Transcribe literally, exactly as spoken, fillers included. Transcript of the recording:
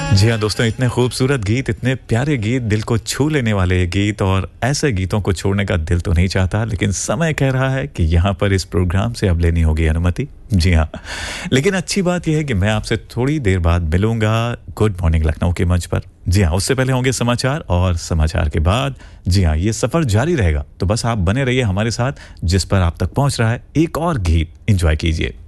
जी हाँ दोस्तों, इतने खूबसूरत गीत, इतने प्यारे गीत, दिल को छू लेने वाले गीत, और ऐसे गीतों को छोड़ने का दिल तो नहीं चाहता, लेकिन समय कह रहा है कि यहाँ पर इस प्रोग्राम से अब लेनी होगी अनुमति। जी हाँ, लेकिन अच्छी बात यह है कि मैं आपसे थोड़ी देर बाद मिलूंगा गुड मॉर्निंग लखनऊ के मंच पर। जी हाँ, उससे पहले होंगे समाचार, और समाचार के बाद जी हाँ ये सफ़र जारी रहेगा। तो बस आप बने रहिए हमारे साथ, जिस पर आप तक पहुँच रहा है एक और गीत। एंजॉय कीजिए।